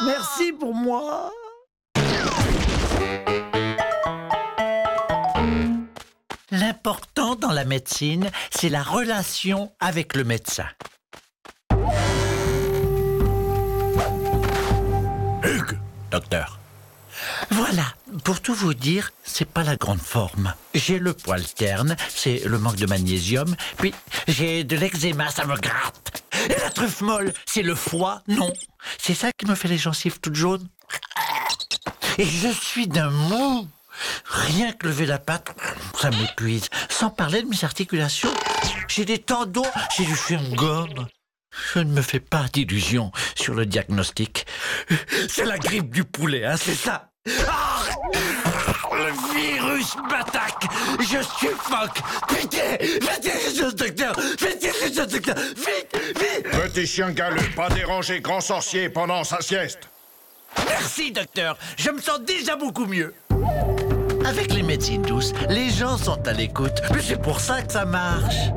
Merci pour moi. L'important dans la médecine, c'est la relation avec le médecin. Hugues, docteur. Voilà, pour tout vous dire, c'est pas la grande forme. J'ai le poil terne, c'est le manque de magnésium, puis j'ai de l'eczéma, ça me gratte. Et la truffe molle, c'est le foie, non. C'est ça qui me fait les gencives toutes jaunes. Et je suis d'un mou. Rien que lever la patte, ça m'épuise. Sans parler de mes articulations. J'ai des tendons, j'ai du chewing-gum. Je ne me fais pas d'illusions sur le diagnostic. C'est la grippe du poulet, hein, c'est ça. Ah, le virus m'attaque. Je suffoque. Pitié, faites quelque chose, docteur. Faites quelque chose, docteur. Vite, vite. Petit chien galeux, pas déranger grand sorcier pendant sa sieste. Merci, docteur. Je me sens déjà beaucoup mieux. Avec les médecines douces, les gens sont à l'écoute. Mais c'est pour ça que ça marche.